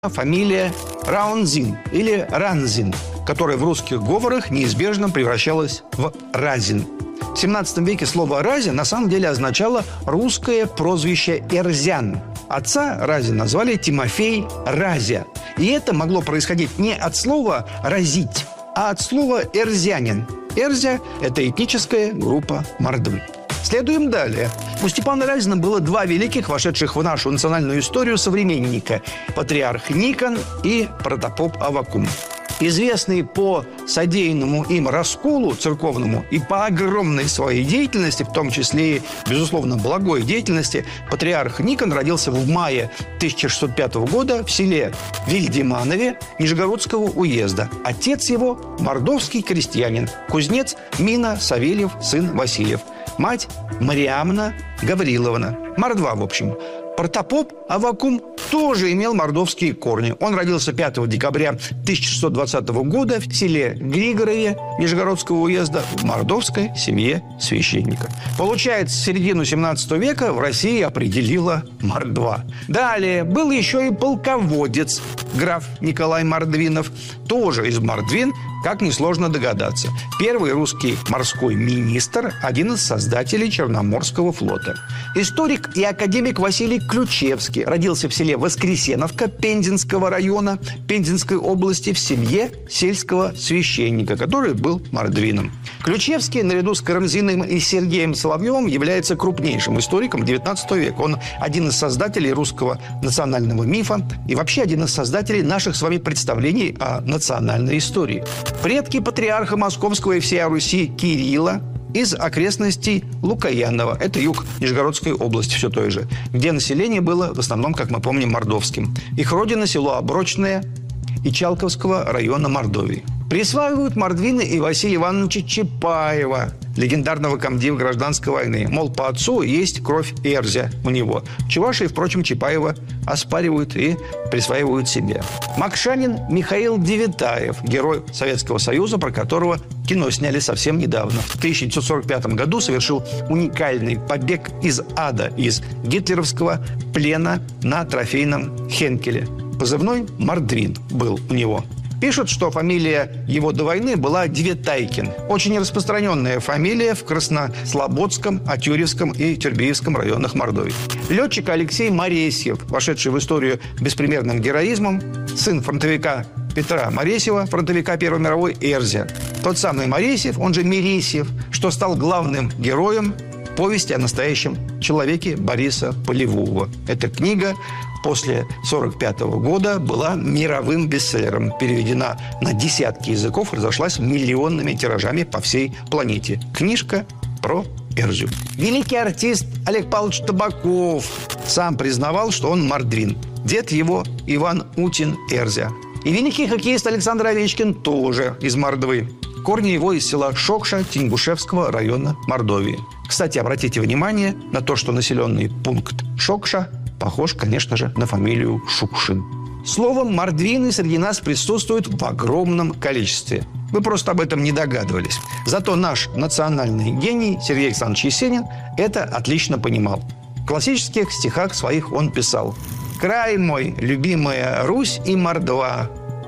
фамилия Раунзин или Ранзин, которая в русских говорах неизбежно превращалась в Разин. В 17 веке слово «Разин» на самом деле означало русское прозвище Эрзян. Отца Разина звали Тимофей Разя. И это могло происходить не от слова «разить», а от слова «эрзянин». Эрзя – это этническая группа мордвы. Следуем далее. У Степана Разина было два великих, вошедших в нашу национальную историю современника – патриарх Никон и протопоп Аввакум. Известный по содеянному им расколу церковному и по огромной своей деятельности, в том числе и, безусловно, благой деятельности, патриарх Никон родился в мае 1605 года в селе Вильдеманове Нижегородского уезда. Отец его – мордовский крестьянин, кузнец Мина Савельев, сын Васильев. Мать – Мариамна Гавриловна. Мордва, в общем. Протопоп Аввакум тоже имел мордовские корни. Он родился 5 декабря 1620 года в селе Григорове Нижегородского уезда в мордовской семье священника. Получается, середину 17 века в России определила мордва. Далее был еще и полководец, граф Николай Мордвинов, тоже из мордвин, как несложно догадаться. Первый русский морской министр, один из создателей Черноморского флота. Историк и академик Василий Ключевский родился в селе Воскресеновка Пензенского района Пензенской области в семье сельского священника, который был мордвином. Ключевский, наряду с Карамзиным и Сергеем Соловьевым, является крупнейшим историком XIX века. Он один из создателей русского национального мифа и вообще один из создателей наших с вами представлений о национальной истории. Предки патриарха Московского и всей Руси Кирилла из окрестностей Лукоянова. Это юг Нижегородской области, все той же, где население было в основном, как мы помним, мордовским. Их родина – село Оброчное Ичалковского района Мордовии. Присваивают мордвины и Василия Ивановича Чапаева, легендарного комдива гражданской войны. Мол, по отцу есть кровь Эрзя у него. Чуваши, впрочем, Чапаева оспаривают и присваивают себе. Макшанин Михаил Девятаев, герой Советского Союза, про которого кино сняли совсем недавно. В 1945 году совершил уникальный побег из ада, из гитлеровского плена на трофейном Хенкеле. Позывной «Мордвин» был у него. Пишут, что фамилия его до войны была Девятайкин. Очень распространенная фамилия в Краснослободском, Атюревском и Тюрбеевском районах Мордовии. Летчик Алексей Моресьев, вошедший в историю беспримерным героизмом, сын фронтовика Петра Моресьева, фронтовика Первой мировой Эрзя. Тот самый Моресьев, он же Мересьев, что стал главным героем повести о настоящем человеке Бориса Полевого. Эта книга после 1945 года была мировым бестселлером. Переведена на десятки языков, разошлась миллионными тиражами по всей планете. Книжка про Эрзю. Великий артист Олег Павлович Табаков сам признавал, что он мордвин. Дед его Иван Утин Эрзя. И великий хоккеист Александр Овечкин тоже из Мордвы. Корни его из села Шокша Тенгушевского района Мордовии. Кстати, обратите внимание на то, что населенный пункт Шокша похож, конечно же, на фамилию Шукшин. Словом, мордвины среди нас присутствуют в огромном количестве. Вы просто об этом не догадывались. Зато наш национальный гений Сергей Александрович Есенин это отлично понимал. В классических стихах своих он писал: «Край мой, любимая Русь и Мордва,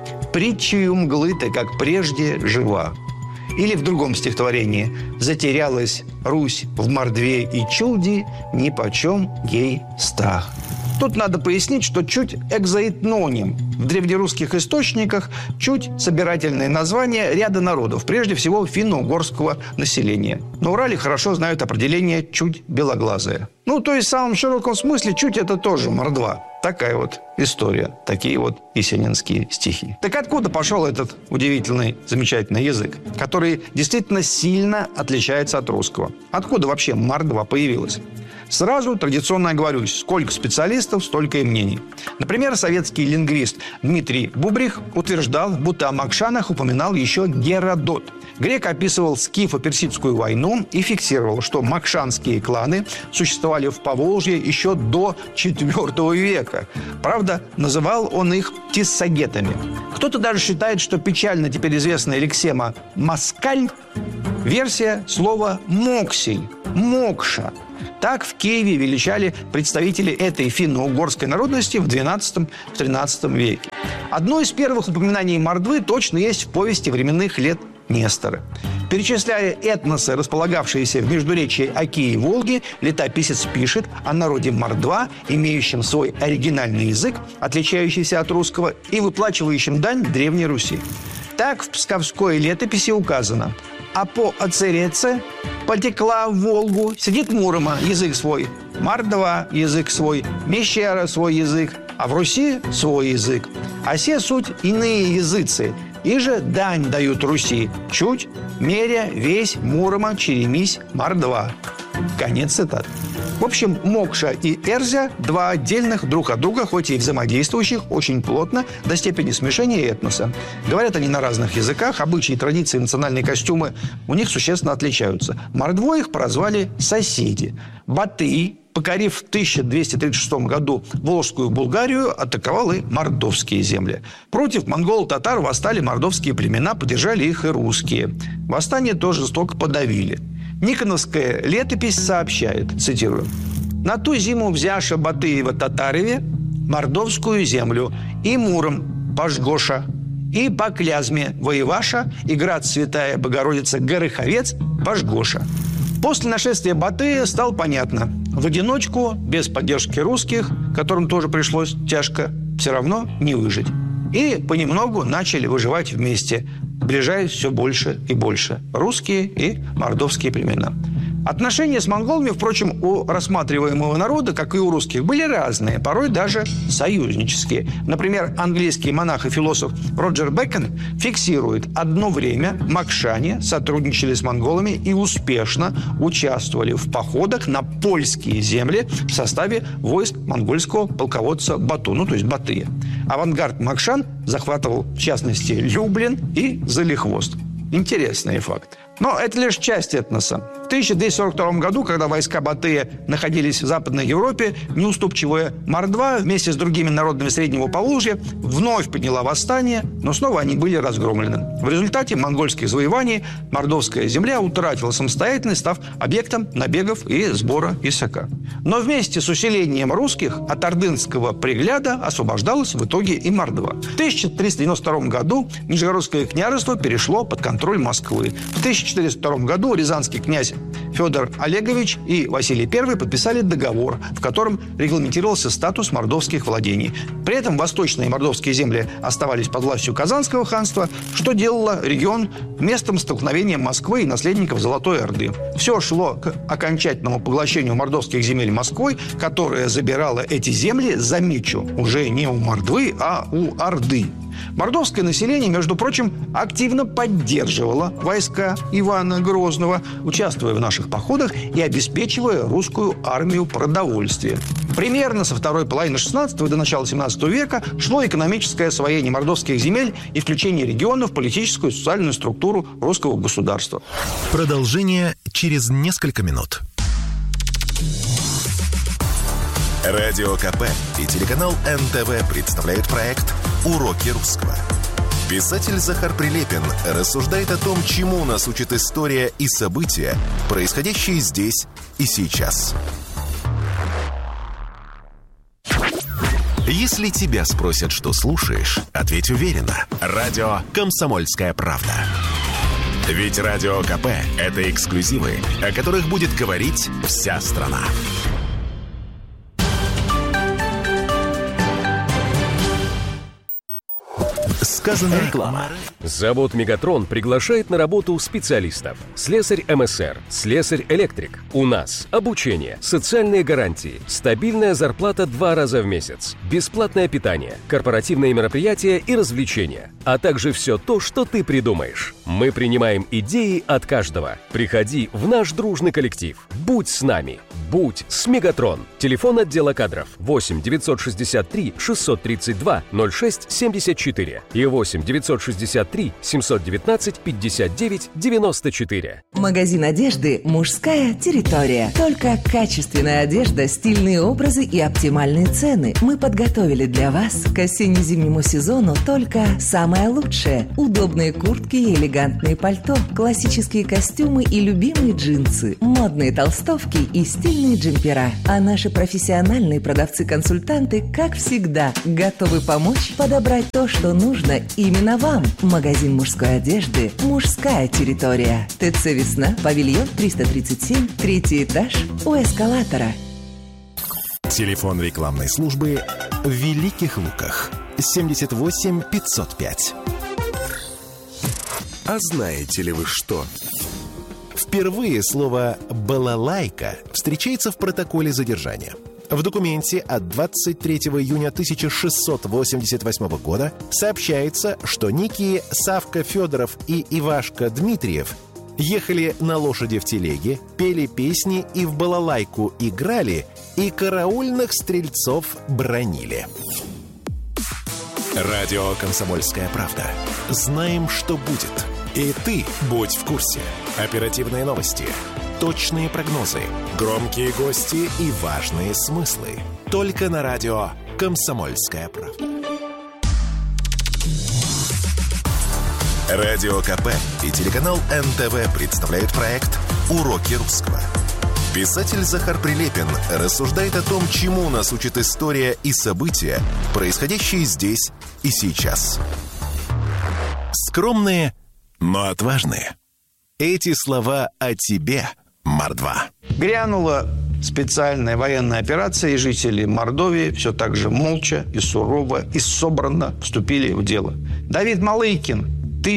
притчею мглы ты, как прежде, жива». Или в другом стихотворении: «Затерялась Русь в Мордве и чуди, нипочем ей страх». Тут надо пояснить, что чуть экзоэтноним. В древнерусских источниках чуть собирательное название ряда народов, прежде всего финно-угорского населения. На Урале хорошо знают определение «чуть белоглазая». Ну, то есть в самом широком смысле чуть это тоже мордва. Такая вот история, такие вот есенинские стихи. Так откуда пошел этот удивительный, замечательный язык, который действительно сильно отличается от русского? Откуда вообще мордва появилась? Сразу традиционно оговорюсь: сколько специалистов, столько и мнений. Например, советский лингвист Дмитрий Бубрих утверждал, будто о Макшанах упоминал еще Геродот. Грек описывал скифо-персидскую войну и фиксировал, что макшанские кланы существовали в Поволжье еще до IV века. Правда, называл он их тиссагетами. Кто-то даже считает, что печально теперь известная лексема «москаль» – версия слова «моксий», «мокша». Так в Киеве величали представителей этой финно-угорской народности в XII-XIII веке. Одно из первых упоминаний мордвы точно есть в повести временных лет Нестора. Перечисляя этносы, располагавшиеся в междуречии Оки и Волги, летописец пишет о народе мордва, имеющем свой оригинальный язык, отличающийся от русского, и выплачивающим дань Древней Руси. Так в псковской летописи указано: «А по Оцереце потекла в Волгу, сидит Мурома, язык свой, мордва, язык свой, Мещера, свой язык, а в Руси свой язык. А се суть иные языцы, и же дань дают Руси, чуть, меря, весь, Мурома, Черемись, мордва». Конец цитаты. В общем, Мокша и Эрзя – два отдельных друг от друга, хоть и взаимодействующих очень плотно до степени смешения этноса. Говорят они на разных языках, обычаи, традиции, национальные костюмы у них существенно отличаются. Мордвой их прозвали «соседи». Батый, покорив в 1236 году Волжскую Булгарию, атаковал и мордовские земли. Против монгол-татар восстали мордовские племена, поддержали их и русские. Восстание тоже жестоко подавили. Никоновская летопись сообщает, цитирую: «На ту зиму взяша Батыева татареве мордовскую землю, и Муром пожгоша, и по Клязьме воеваша, и град Святая Богородица Гороховец пожгоша». После нашествия Батыя стало понятно: в одиночку, без поддержки русских, которым тоже пришлось тяжко, все равно не выжить. И понемногу начали выживать вместе, сближаясь все больше и больше русские и мордовские племена. Отношения с монголами, впрочем, у рассматриваемого народа, как и у русских, были разные, порой даже союзнические. Например, английский монах и философ Роджер Бэкон фиксирует: одно время макшане сотрудничали с монголами и успешно участвовали в походах на польские земли в составе войск монгольского полководца Бату, то есть Батыя. Авангард макшан захватывал, в частности, Люблин и Залихвост. Интересный факт. Но это лишь часть этноса. В 1242 году, когда войска Батыя находились в Западной Европе, неуступчивая мордва вместе с другими народами Среднего Поволжья вновь подняла восстание, но снова они были разгромлены. В результате монгольских завоеваний мордовская земля утратила самостоятельность, став объектом набегов и сбора иссяка. Но вместе с усилением русских от ордынского пригляда освобождалась в итоге и мордва. В 1392 году Нижегородское княжество перешло под контроль Москвы. В 1402 году рязанский князь Федор Олегович и Василий I подписали договор, в котором регламентировался статус мордовских владений. При этом восточные мордовские земли оставались под властью Казанского ханства, что делало регион местом столкновения Москвы и наследников Золотой Орды. Все шло к окончательному поглощению мордовских земель Москвой, которая забирала эти земли, замечу, уже не у Мордвы, а у Орды. Мордовское население, между прочим, активно поддерживало войска Ивана Грозного, участвуя в наших походах и обеспечивая русскую армию продовольствием. Примерно со второй половины XVI до начала XVII века шло экономическое освоение мордовских земель и включение региона в политическую и социальную структуру русского государства. Продолжение через несколько минут. Радио КП и телеканал НТВ представляют проект «Уроки русского». Писатель Захар Прилепин рассуждает о том, чему нас учит история и события, происходящие здесь и сейчас. Если тебя спросят, что слушаешь, ответь уверенно. Радио «Комсомольская правда». Ведь Радио КП – это эксклюзивы, о которых будет говорить вся страна. Сказано реклама. Завод «Мегатрон» приглашает на работу специалистов. Слесарь МСР, слесарь-электрик. У нас обучение, социальные гарантии, стабильная зарплата 2 раза в месяц, бесплатное питание, корпоративные мероприятия и развлечения, а также все то, что ты придумаешь. Мы принимаем идеи от каждого. Приходи в наш дружный коллектив. Будь с нами. Будь с «Мегатрон». Телефон отдела кадров 8 963 632 06 74 и 8 963 719 59 94. Магазин одежды «Мужская территория». Только качественная одежда, стильные образы и оптимальные цены. Мы подготовили для вас к осенне-зимнему сезону только самое лучшее. Удобные куртки и элегантные пальто, классические костюмы и любимые джинсы, модные толстовки и стиль стильные джемпера. А наши профессиональные продавцы-консультанты, как всегда, готовы помочь подобрать то, что нужно именно вам. Магазин мужской одежды «Мужская территория». ТЦ «Весна», павильон 337, 3-й этаж, у эскалатора. Телефон рекламной службы в Великих Луках 78 505. А знаете ли вы что? Впервые слово «балалайка» встречается в протоколе задержания. В документе от 23 июня 1688 года сообщается, что некие Савка Федоров и Ивашка Дмитриев ехали на лошади в телеге, пели песни и в балалайку играли, и караульных стрельцов бранили. Радио «Комсомольская правда». Знаем, что будет. И ты будь в курсе. Оперативные новости, точные прогнозы, громкие гости и важные смыслы. Только на радио «Комсомольская правда». Радио КП и телеканал НТВ представляют проект «Уроки русского». Писатель Захар Прилепин рассуждает о том, чему нас учит история и события, происходящие здесь и сейчас. Скромные, но отважные. Эти слова о тебе, Мордва. Грянула специальная военная операция, и жители Мордовии все так же молча и сурово и собранно вступили в дело. Давид Малыкин,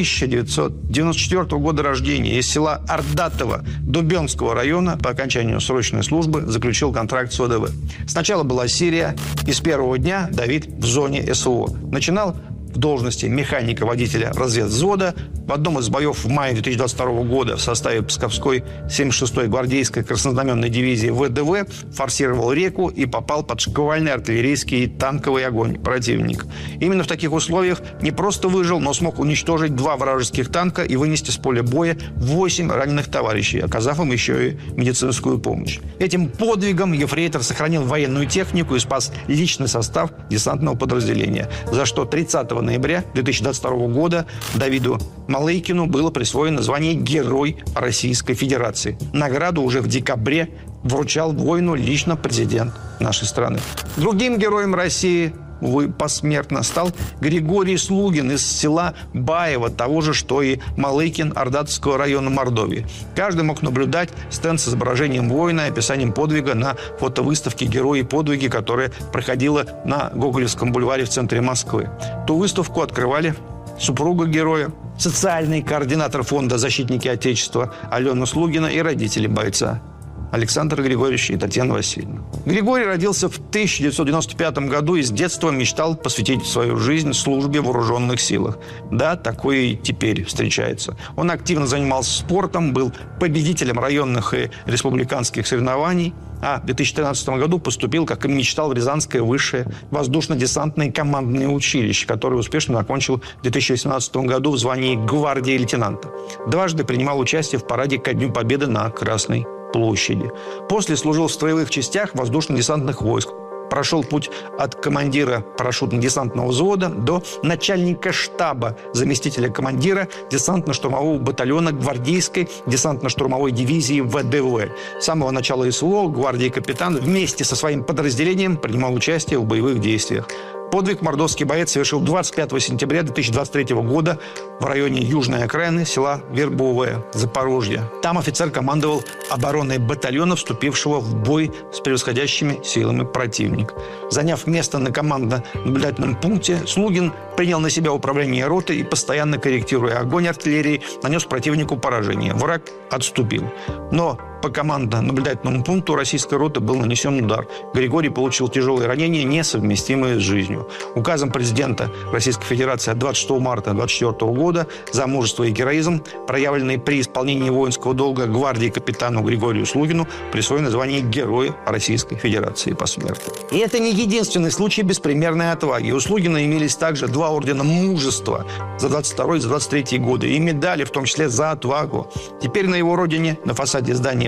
1994 года рождения, из села Ордатово Дубенского района, по окончанию срочной службы заключил контракт с ВДВ. Сначала была Сирия, и с первого дня Давид в зоне СВО. Начинал в должности механика-водителя разведвзвода. В одном из боев в мае 2022 года в составе Псковской 76-й гвардейской краснознаменной дивизии ВДВ форсировал реку и попал под шквальный артиллерийский и танковый огонь противника. Именно в таких условиях не просто выжил, но смог уничтожить 2 вражеских танка и вынести с поля боя 8 раненых товарищей, оказав им еще и медицинскую помощь. Этим подвигом ефрейтор сохранил военную технику и спас личный состав десантного подразделения, за что 30 ноября 2022 года Давиду Малыкину было присвоено звание Герой Российской Федерации. Награду уже в декабре вручал воину лично президент нашей страны. Другим героем России, увы, посмертно стал Григорий Слугин из села Баево, того же, что и Малыкин Ордатовского района Мордовии. Каждый мог наблюдать стенд с изображением воина и описанием подвига на фотовыставке «Герои и подвиги», которая проходила на Гоголевском бульваре в центре Москвы. Ту выставку открывали супруга героя, социальный координатор фонда «Защитники Отечества» Алена Слугина и родители бойца Александр Григорьевич и Татьяна Васильевна. Григорий родился в 1995 году и с детства мечтал посвятить свою жизнь службе в вооруженных силах. Да, такое и теперь встречается. Он активно занимался спортом, был победителем районных и республиканских соревнований, а в 2013 году поступил, как и мечтал, в Рязанское высшее воздушно-десантное командное училище, которое успешно окончил в 2018 году в звании гвардии лейтенанта. Дважды принимал участие в параде ко Дню Победы на Красной площади. После служил в строевых частях воздушно-десантных войск. Прошел путь от командира парашютно-десантного взвода до начальника штаба, заместителя командира десантно-штурмового батальона гвардейской десантно-штурмовой дивизии ВДВ. С самого начала СВО гвардии капитан вместе со своим подразделением принимал участие в боевых действиях. Подвиг мордовский боец совершил 25 сентября 2023 года в районе южной окраины села Вербовое, Запорожье. Там офицер командовал обороной батальона, вступившего в бой с превосходящими силами противника. Заняв место на командно-наблюдательном пункте, Слугин принял на себя управление ротой и, постоянно корректируя огонь артиллерии, нанес противнику поражение. Враг отступил. Но по командно-наблюдательному пункту российской роты был нанесен удар. Григорий получил тяжелые ранения, несовместимые с жизнью. Указом президента Российской Федерации от 26 марта 2024 года за мужество и героизм, проявленные при исполнении воинского долга гвардии капитану Григорию Слугину, присвоено звание Героя Российской Федерации посмертно. И это не единственный случай беспримерной отваги. У Слугина имелись также 2 ордена мужества за 22 и за 23 годы и медали, в том числе за отвагу. Теперь на его родине, на фасаде здания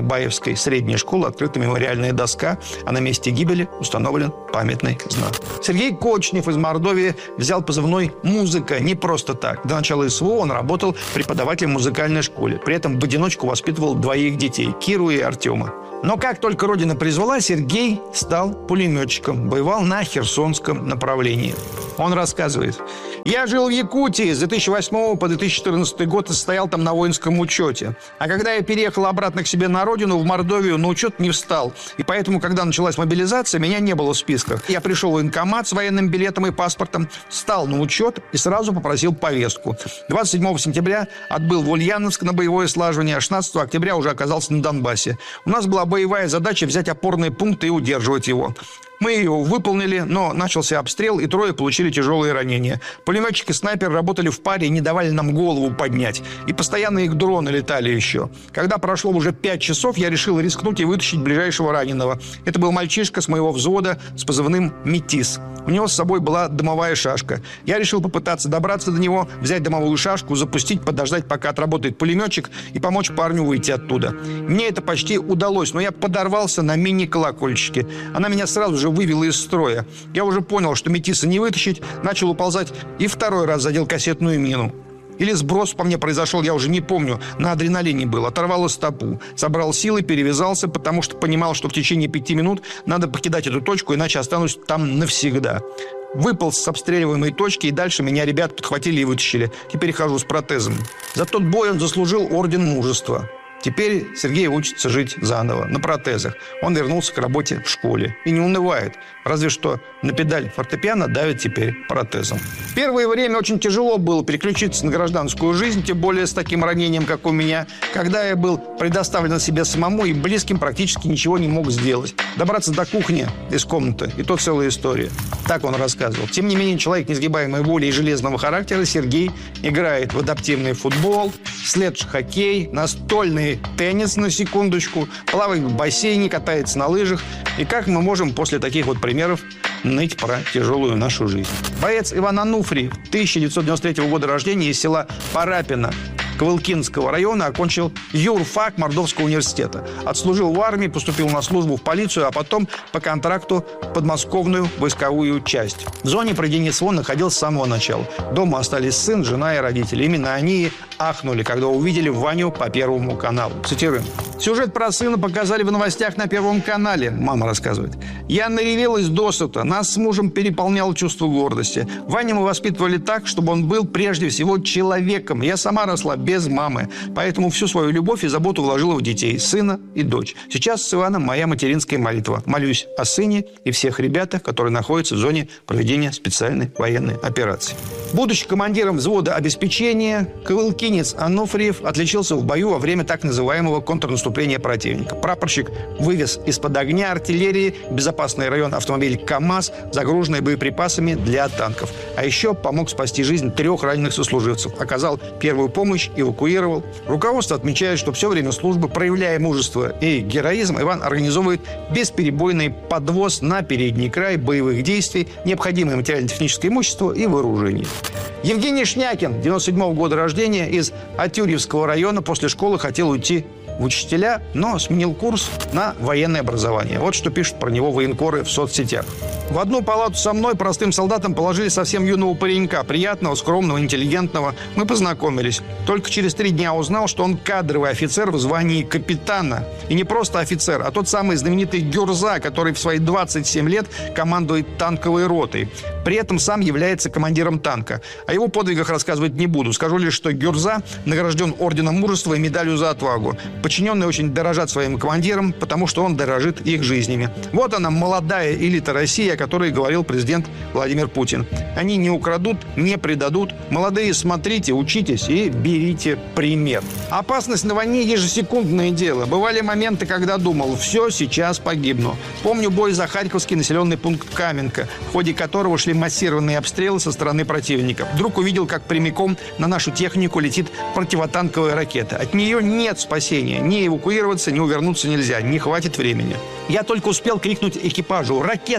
Баевской средней школы открыта мемориальная доска, а на месте гибели установлен памятный знак. Сергей Кочнев из Мордовии взял позывной «Музыка» не просто так. До начала СВО он работал преподавателем в музыкальной школе. При этом в одиночку воспитывал 2 детей – Киру и Артема. Но как только Родина призвала, Сергей стал пулеметчиком, воевал на Херсонском направлении. Он рассказывает: «Я жил в Якутии с 2008 по 2014 год и стоял там на воинском учете. А когда я переехал обратно к себе на родину, в Мордовию, на учет не встал. И поэтому, когда началась мобилизация, меня не было в списках. Я пришел в военкомат с военным билетом и паспортом, встал на учет и сразу попросил повестку. 27 сентября отбыл в Ульяновск на боевое слаживание, а 16 октября уже оказался на Донбассе. У нас была боевая задача взять опорный пункт и удерживать его. Мы ее выполнили, но начался обстрел, и 3 получили тяжелые ранения. Пулеметчик и снайпер работали в паре и не давали нам голову поднять. И постоянно их дроны летали еще. Когда прошло уже 5 часов, я решил рискнуть и вытащить ближайшего раненого. Это был мальчишка с моего взвода с позывным «Метис». У него с собой была дымовая шашка. Я решил попытаться добраться до него, взять дымовую шашку, запустить, подождать, пока отработает пулеметчик, и помочь парню выйти оттуда. Мне это почти удалось, но я подорвался на мини-колокольчике. Она меня сразу же вывела из строя. Я уже понял, что Метиса не вытащить, начал уползать и 2-й раз задел кассетную мину. Или сброс по мне произошел, я уже не помню, на адреналине был. Оторвало стопу. Собрал силы, перевязался, потому что понимал, что в течение 5 минут надо покидать эту точку, иначе останусь там навсегда. Выполз с обстреливаемой точки, и дальше меня ребят подхватили и вытащили. Теперь хожу с протезом. За тот бой он заслужил орден мужества. Теперь Сергей учится жить заново, на протезах. Он вернулся к работе в школе и не унывает. Разве что на педаль фортепиано давит теперь протезом. В первое время очень тяжело было переключиться на гражданскую жизнь, тем более с таким ранением, как у меня. Когда я был предоставлен себе самому и близким, практически ничего не мог сделать. Добраться до кухни из комнаты, и то целая история. Так он рассказывал. Тем не менее, человек несгибаемой воли и железного характера Сергей играет в адаптивный футбол, следж-хоккей, настольный теннис, на секундочку, плавает в бассейне, катается на лыжах. И как мы можем после таких вот примеров ныть про тяжелую нашу жизнь? Боец Иван Ануфриев, 1993 года рождения, из села Парапино Ковылкинского района, окончил юрфак Мордовского университета. Отслужил в армии, поступил на службу в полицию, а потом по контракту в подмосковную войсковую часть. В зоне проведения СВО находился с самого начала. Дома остались сын, жена и родители. Именно они ахнули, когда увидели Ваню по Первому каналу. Цитируем. «Сюжет про сына показали в новостях на Первом канале», мама рассказывает. «Я наревелась досыта. Нас с мужем переполняло чувство гордости. Ваню мы воспитывали так, чтобы он был прежде всего человеком. Я сама росла без мамы, поэтому всю свою любовь и заботу вложила в детей, сына и дочь. Сейчас с Иваном моя материнская молитва. Молюсь о сыне и всех ребятах, которые находятся в зоне проведения специальной военной операции». Будучи командиром взвода обеспечения, ковылкинец Ануфриев отличился в бою во время так называемого контрнаступления противника. Прапорщик вывез из-под огня артиллерии в безопасный район автомобиль КАМАЗ, загруженный боеприпасами для танков. А еще помог спасти жизнь 3 раненых сослуживцев, оказал первую помощь, эвакуировал. Руководство отмечает, что все время службы, проявляя мужество и героизм, Иван организовывает бесперебойный подвоз на передний край боевых действий, необходимое материально-техническое имущество и вооружение. Евгений Шнякин, 97 года рождения, из Атюрьевского района, после школы хотел уйти в учителя, но сменил курс на военное образование. Вот что пишут про него военкоры в соцсетях. В одну палату со мной, простым солдатом, положили совсем юного паренька, приятного, скромного, интеллигентного. Мы познакомились. Только через 3 дня узнал, что он кадровый офицер в звании капитана. И не просто офицер, а тот самый знаменитый Гюрза, который в свои 27 лет командует танковой ротой. При этом сам является командиром танка. О его подвигах рассказывать не буду. Скажу лишь, что Гюрза награжден орденом мужества и медалью за отвагу. Подчиненные очень дорожат своим командиром, потому что он дорожит их жизнями. Вот она, молодая элита России, о которой говорил президент Владимир Путин. Они не украдут, не предадут. Молодые, смотрите, учитесь и берите пример. Опасность на войне – ежесекундное дело. Бывали моменты, когда думал, все, сейчас погибну. Помню бой за Харьковский населенный пункт Каменка, в ходе которого шли массированные обстрелы со стороны противника. Вдруг увидел, как прямиком на нашу технику летит противотанковая ракета. От нее нет спасения. Ни эвакуироваться, ни увернуться нельзя. Не хватит времени. Я только успел крикнуть экипажу: «Ракета!»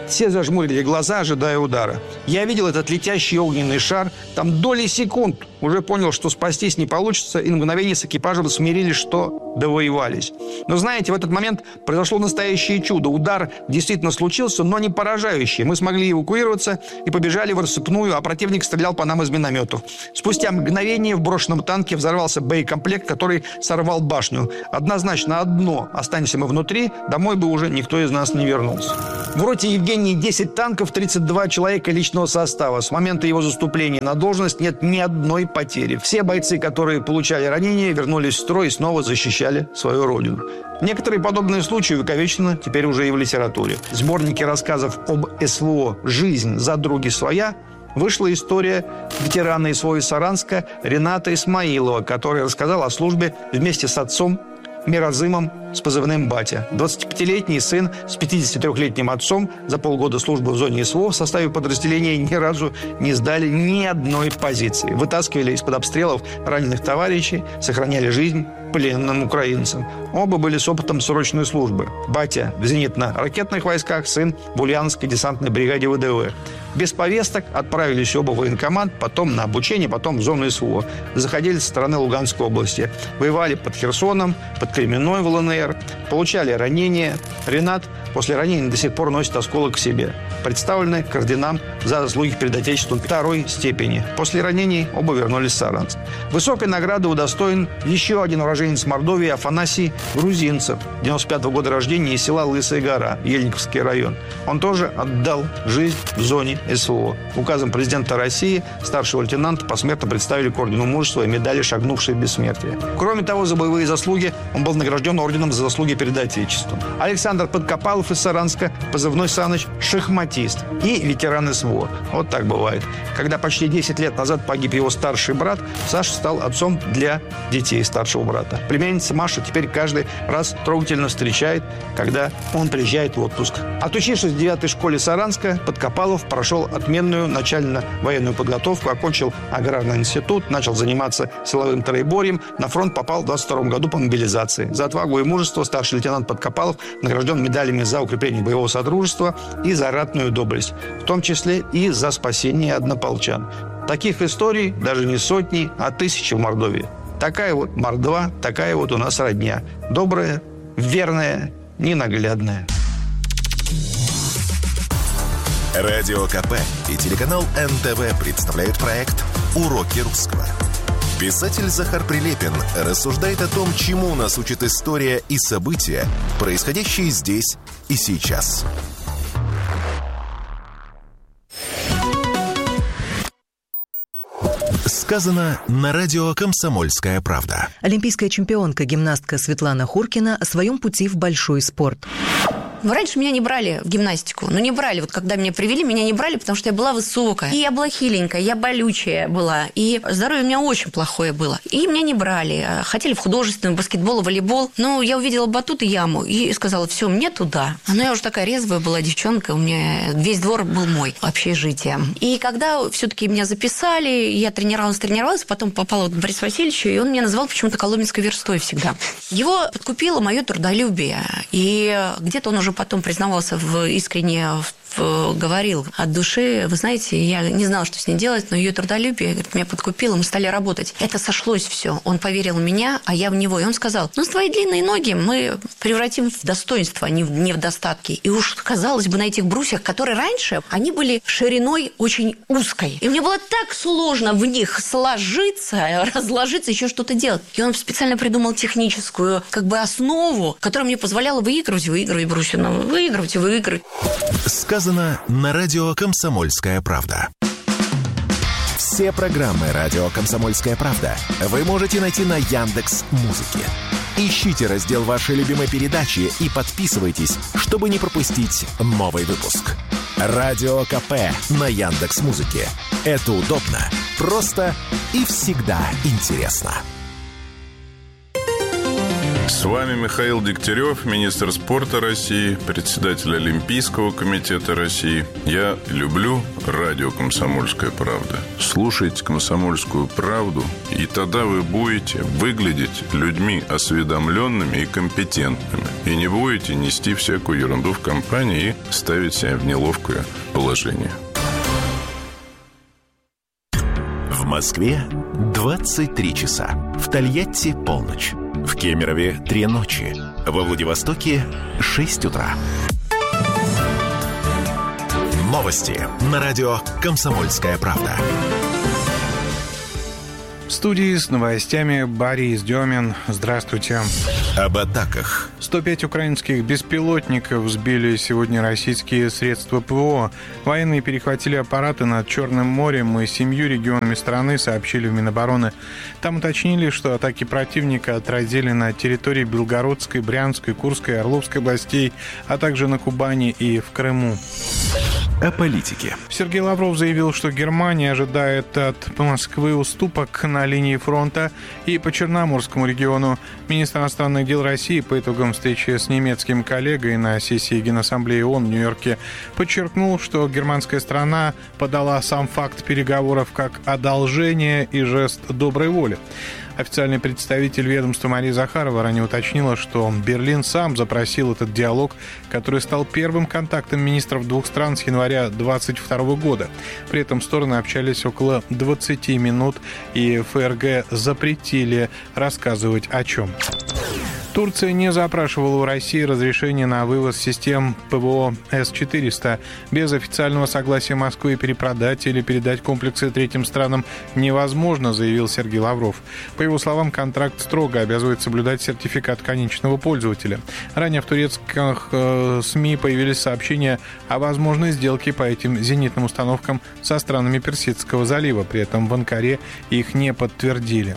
Все зажмурили глаза, ожидая удара. Я видел этот летящий огненный шар. Там доли секунд уже понял, что спастись не получится, и на мгновение с экипажем смирились, что довоевались. Но знаете, в этот момент произошло настоящее чудо. Удар действительно случился, но не поражающий. Мы смогли эвакуироваться и побежали в рассыпную, а противник стрелял по нам из минометов. Спустя мгновение в брошенном танке взорвался боекомплект, который сорвал башню. Однозначно одно: останемся мы внутри, домой бы уже никто из нас не вернулся. В роте Евгений 10 танков, 32 человека личного состава. С момента его заступления на должность нет ни одной потери. Все бойцы, которые получали ранения, вернулись в строй и снова защищали свою родину. Некоторые подобные случаи увековечены теперь уже и в литературе. В сборнике рассказов об СВО «Жизнь за други своя» вышла история ветерана СВО из Саранска Рената Исмаилова, который рассказал о службе вместе с отцом Миразымом с позывным «Батя». 25-летний сын с 53-летним отцом за полгода службы в зоне СВО в составе подразделения ни разу не сдали ни одной позиции. Вытаскивали из-под обстрелов раненых товарищей, сохраняли жизнь пленным украинцам. Оба были с опытом срочной службы. Батя в зенитно-ракетных войсках, сын в Ульяновской десантной бригаде ВДВ. Без повесток отправились оба в военкомат, потом на обучение, потом в зону СВО. Заходили со стороны Луганской области. Воевали под Херсоном, под Кременной в ЛНР. Получали ранения. Ренат после ранения до сих пор носит осколок к себе. Представлены к орденам за заслуги перед Отечеством второй степени. После ранений оба вернулись в Саранск. Высокой награды удостоен еще один уроженец Мордовии Афанасий Грузинцев, 95-го года рождения, из села Лысая гора, Ельниковский район. Он тоже отдал жизнь в зоне СВО. Указом президента России старшего лейтенанта посмертно представили к ордену Мужества и медали «Шагнувшие в бессмертие». Кроме того, за боевые заслуги он был награжден орденом за заслуги перед Отечеством. Александр Подкопалов из Саранска, позывной Саныч, шахматист и ветеран СВО. Вот так бывает. Когда почти 10 лет назад погиб его старший брат, Саша стал отцом для детей старшего брата. Племянница Маша теперь каждый раз трогательно встречает, когда он приезжает в отпуск. Отучившись в 9-й школе Саранска, Подкопалов прошел отменную начально-военную подготовку, окончил аграрный институт, начал заниматься силовым троеборьем. На фронт попал в 22 году по мобилизации. За отвагу и мужество старший лейтенант Подкопалов награжден медалями за укрепление боевого содружества и за ратную доблесть, в том числе и за спасение однополчан. Таких историй даже не сотни, а тысячи в Мордовии. Такая вот Мордва, такая вот у нас родня. Добрая, верная, ненаглядная. Радио КП и телеканал НТВ представляют проект «Уроки русского». Писатель Захар Прилепин рассуждает о том, чему нас учит история и события, происходящие здесь и сейчас. Сказано на радио «Комсомольская правда». Олимпийская чемпионка, гимнастка Светлана Хуркина о своем пути в большой спорт. Раньше меня не брали в гимнастику. Ну, не брали. Вот когда меня привели, меня не брали, потому что я была высокая. И я была хиленькая, я болючая была. И здоровье у меня очень плохое было. И меня не брали. Хотели в художественный, баскетбол, волейбол. Но я увидела батут и яму. И сказала, все, мне туда. Но я уже такая резвая была девчонка. У меня весь двор был мой общежитие. И когда все-таки меня записали, я тренировалась, потом попала к Борису Васильевичу, и он меня назвал почему-то коломенской верстой всегда. Его подкупило мое трудолюбие. И где-то он уже потом признавался искренне говорил от души, вы знаете, я не знала, что с ней делать, но ее трудолюбие, говорит, меня подкупило, мы стали работать. Это сошлось все. Он поверил в меня, а я в него. И он сказал, ну, с твоей длинные ноги мы превратим в достоинство, а не в достатки. И уж, казалось бы, на этих брусьях, которые раньше, они были шириной очень узкой. И мне было так сложно в них сложиться, разложиться, еще что-то делать. И он специально придумал техническую основу, которая мне позволяла выигрывать брусья, выигрывать. Сказано на радио «Комсомольская правда». Все программы радио «Комсомольская правда» вы можете найти на Яндекс.Музыке. Ищите раздел вашей любимой передачи и подписывайтесь, чтобы не пропустить новый выпуск. Радио КП на Яндекс.Музыке. Это удобно, просто и всегда интересно. С вами Михаил Дегтярев, министр спорта России, председатель Олимпийского комитета России. Я люблю радио «Комсомольская правда». Слушайте «Комсомольскую правду», и тогда вы будете выглядеть людьми осведомленными и компетентными. И не будете нести всякую ерунду в компании и ставить себя в неловкое положение. В Москве 23 часа. В Тольятти полночь. В Кемерове 3 ночи. Во Владивостоке 6 утра. Новости на радио «Комсомольская правда». В студии с новостями Борис Демин. Здравствуйте. Об атаках. 105 украинских беспилотников сбили сегодня российские средства ПВО. Военные перехватили аппараты над Черным морем и 7 регионами страны, сообщили в Минобороны. Там уточнили, что атаки противника отразили на территории Белгородской, Брянской, Курской, Орловской областей, а также на Кубани и в Крыму. О политике. Сергей Лавров заявил, что Германия ожидает от Москвы уступок на линии фронта и по Черноморскому региону. Министр иностранных дел России по итогам встречи с немецким коллегой на сессии Генассамблеи ООН в Нью-Йорке подчеркнул, что германская страна подала сам факт переговоров как одолжение и жест доброй воли. Официальный представитель ведомства Мария Захарова ранее уточнила, что Берлин сам запросил этот диалог, который стал первым контактом министров двух стран с января 2022 года. При этом стороны общались около 20 минут, и ФРГ запретили рассказывать о чем. Турция не запрашивала у России разрешение на вывоз систем ПВО С-400. Без официального согласия Москвы перепродать или передать комплексы третьим странам невозможно, заявил Сергей Лавров. По его словам, контракт строго обязывает соблюдать сертификат конечного пользователя. Ранее в турецких СМИ появились сообщения о возможной сделке по этим зенитным установкам со странами Персидского залива. При этом в Анкаре их не подтвердили.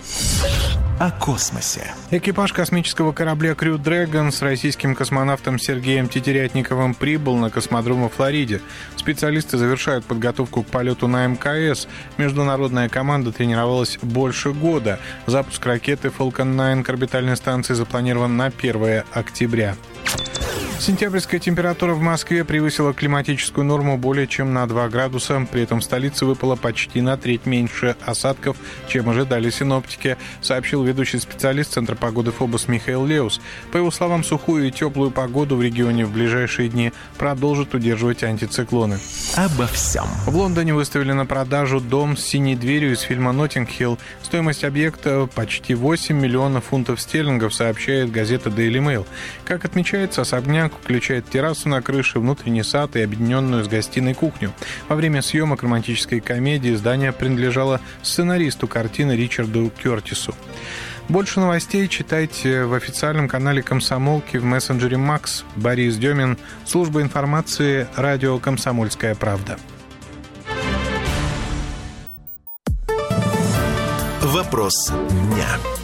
О космосе. Экипаж космического корабля Crew Dragon с российским космонавтом Сергеем Тетерятниковым прибыл на космодром во Флориде. Специалисты завершают подготовку к полету на МКС. Международная команда тренировалась больше года. Запуск ракеты Falcon 9 к орбитальной станции запланирован на 1 октября. Сентябрьская температура в Москве превысила климатическую норму более чем на 2 градуса. При этом в столице выпало почти на треть меньше осадков, чем ожидали синоптики, сообщил ведущий специалист Центра погоды ФОБОС Михаил Леус. По его словам, сухую и теплую погоду в регионе в ближайшие дни продолжат удерживать антициклоны. Обо всем. В Лондоне выставили на продажу дом с синей дверью из фильма «Ноттинг-Хилл». Стоимость объекта почти 8 миллионов фунтов стерлингов, сообщает газета Daily Mail. Как отмечается, особняк включает террасу на крыше, внутренний сад и объединенную с гостиной кухню. Во время съемок романтической комедии здание принадлежало сценаристу картины Ричарду Кертису. Больше новостей читайте в официальном канале «Комсомолки» в мессенджере «Макс». Борис Демин, служба информации, радио «Комсомольская правда». Вопрос дня.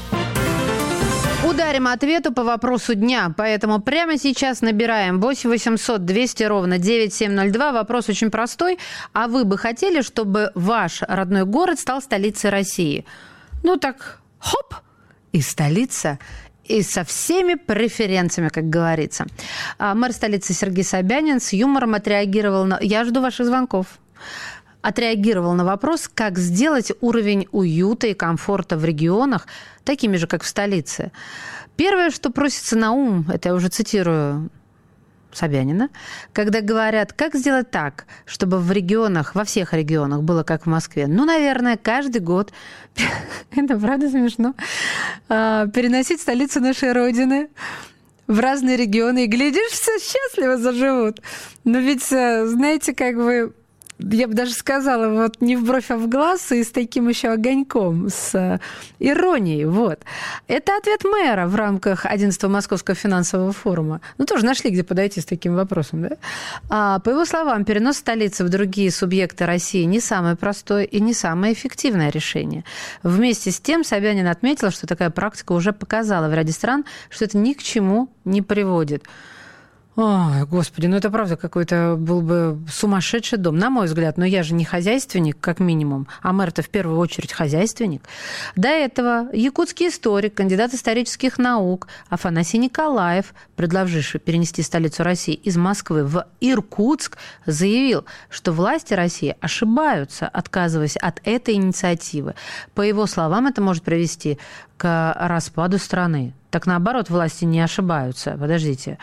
Ударим ответу по вопросу дня, поэтому прямо сейчас набираем 8 800 200 ровно 9702. Вопрос очень простой. А вы бы хотели, чтобы ваш родной город стал столицей России? Ну так, хоп, и столица, и со всеми преференциями, как говорится. Мэр столицы Сергей Собянин с юмором отреагировал на... Я жду ваших звонков. Отреагировал на вопрос, как сделать уровень уюта и комфорта в регионах такими же, как в столице. Первое, что просится на ум, это я уже цитирую Собянина, когда говорят, как сделать так, чтобы в регионах, во всех регионах было как в Москве. Ну, наверное, каждый год, это правда смешно, переносить столицу нашей Родины в разные регионы, и, глядишь, все счастливо заживут. Но ведь, знаете, как бы... Я бы даже сказала, вот не в бровь, а в глаз, и с таким еще огоньком, с иронией, вот. Это ответ мэра в рамках 11-го Московского финансового форума. Ну, тоже нашли, где подойти с таким вопросом, да? По его словам, перенос столицы в другие субъекты России не самое простое и не самое эффективное решение. Вместе с тем Собянин отметил, что такая практика уже показала в ряде стран, что это ни к чему не приводит. Ой, господи, ну это правда какой-то был бы сумасшедший дом, на мой взгляд. Но я же не хозяйственник, как минимум, а мэр-то в первую очередь хозяйственник. До этого якутский историк, кандидат исторических наук Афанасий Николаев, предложивший перенести столицу России из Москвы в Иркутск, заявил, что власти России ошибаются, отказываясь от этой инициативы. По его словам, это может привести к распаду страны. Так наоборот, власти не ошибаются. Подождите.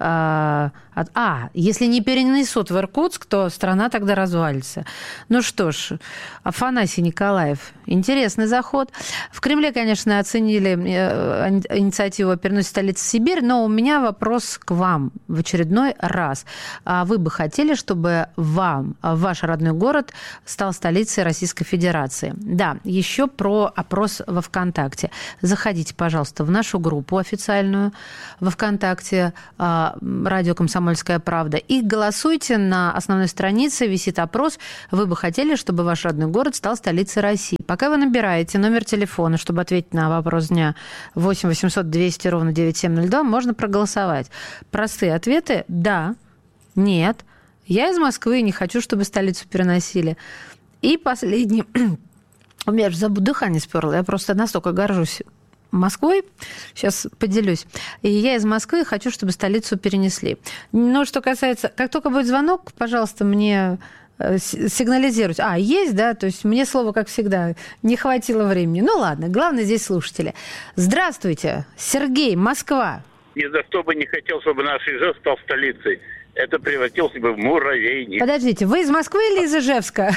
Если не перенесут в Иркутск, то страна тогда развалится. Ну что ж, Афанасий Николаев. Интересный заход. В Кремле, конечно, оценили инициативу переносить столицу в Сибирь, но у меня вопрос к вам в очередной раз. Вы бы хотели, чтобы ваш родной город стал столицей Российской Федерации? Да, еще про опрос во ВКонтакте. Заходите, пожалуйста, в нашу группу официальную во ВКонтакте «Радио Комсомольская правда» и голосуйте. На основной странице висит опрос. Вы бы хотели, чтобы ваш родной город стал столицей России? Пока вы набираете номер телефона, чтобы ответить на вопрос дня 8 800 200 ровно 9702, можно проголосовать. Простые ответы – да, нет, я из Москвы, не хочу, чтобы столицу переносили. И последний. У меня же дыхание сперло, я просто настолько горжусь Москвой, сейчас поделюсь. И я из Москвы и хочу, чтобы столицу перенесли. Но что касается, как только будет звонок, пожалуйста, мне сигнализируйте. Есть, да? То есть мне слова, как всегда, не хватило времени. Ну ладно, главное здесь слушатели. Здравствуйте, Сергей, Москва. Ни за что бы не хотел, чтобы наш Ижевск стал столицей. Это превратился бы в муравейник. Подождите, вы из Москвы или из Ижевска?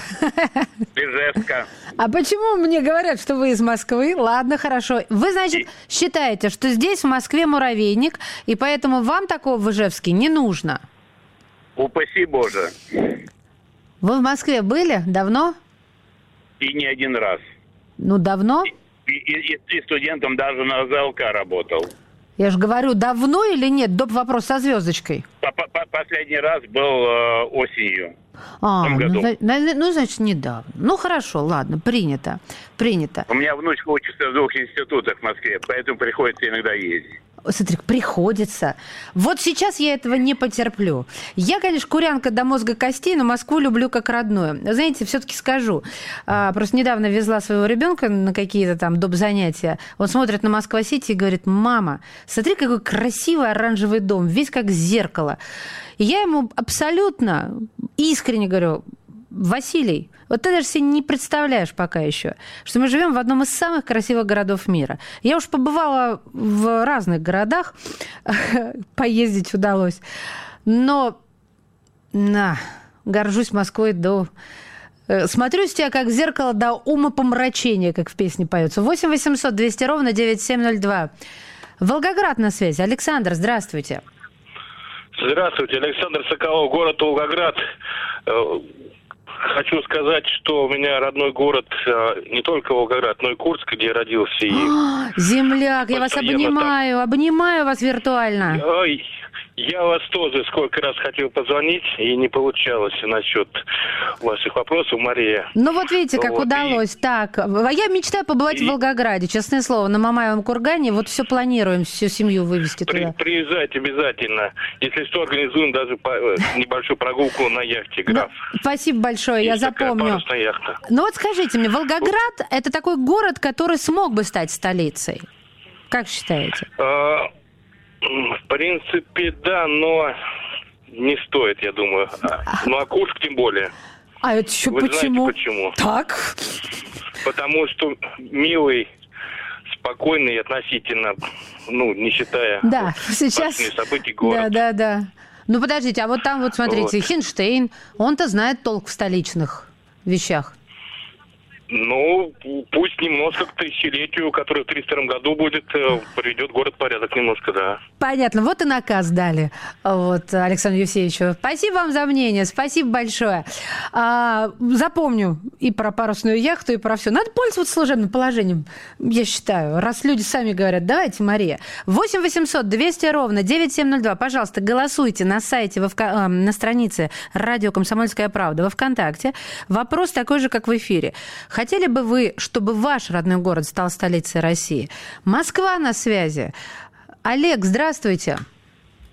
Ижевска. А почему мне говорят, что вы из Москвы? Ладно, хорошо. Вы, значит, считаете, что здесь, в Москве, муравейник, и поэтому вам такого в Ижевске не нужно? Упаси Боже. Вы в Москве были? Давно? И не один раз. Ну, давно? И студентом даже на ЗЛК работал. Я же говорю, давно или нет? Доп. Вопрос со звездочкой. Последний раз был осенью. В том году. Значит, недавно. Ну, хорошо, ладно, принято. У меня внучка учится в 2 институтах в Москве, поэтому приходится иногда ездить. Смотри, приходится. Вот сейчас я этого не потерплю. Я, конечно, курянка до мозга костей, но Москву люблю как родную. Знаете, все-таки скажу. Просто недавно везла своего ребенка на какие-то там доп. Занятия. Он смотрит на Москва-Сити и говорит: мама, смотри, какой красивый оранжевый дом, весь как зеркало. И я ему абсолютно искренне говорю: Василий, вот ты даже себе не представляешь пока еще, что мы живем в одном из самых красивых городов мира. Я уж побывала в разных городах, поездить удалось, но горжусь Москвой смотрю с тебя как зеркало до умопомрачения, как в песне поется. 8 800 200 ровно 9702. Волгоград на связи. Александр, здравствуйте. Здравствуйте, Александр Соколов, город Волгоград. Хочу сказать, что у меня родной город не только Волгоград, но и Курск, где я родился. Земляк, я вас обнимаю вас виртуально. Я вас тоже сколько раз хотел позвонить, и не получалось насчет ваших вопросов, Мария. Ну вот видите, как удалось. Так, я мечтаю побывать в Волгограде, честное слово, на Мамаевом кургане. Вот все планируем, всю семью вывезти туда. Приезжайте обязательно. Если что, организуем даже небольшую прогулку на яхте «Граф». Спасибо большое, я запомню. Яхта. Ну вот скажите мне, Волгоград – это такой город, который смог бы стать столицей? Как считаете? В принципе, да, но не стоит, я думаю. Ну, а Курск тем более. А это еще Вы почему? Знаете, почему? Так. Потому что милый, спокойный относительно, не считая сейчас событий город. Да. Ну, подождите, а вот там вот, смотрите, Хинштейн, он-то знает толк в столичных вещах. Ну, пусть немножко к тысячелетию, которое в 302 году будет, приведет город в порядок немножко, да. Понятно. Вот и наказ дали Александру Евсеевичу. Спасибо вам за мнение. Спасибо большое. Запомню и про парусную яхту, и про все. Надо пользоваться служебным положением, я считаю. Раз люди сами говорят, давайте, Мария. 8 800 200 ровно 9702. Пожалуйста, голосуйте на сайте, на странице «Радио Комсомольская правда» во ВКонтакте. Вопрос такой же, как в эфире. Хотели бы вы, чтобы ваш родной город стал столицей России? Москва на связи. Олег, здравствуйте.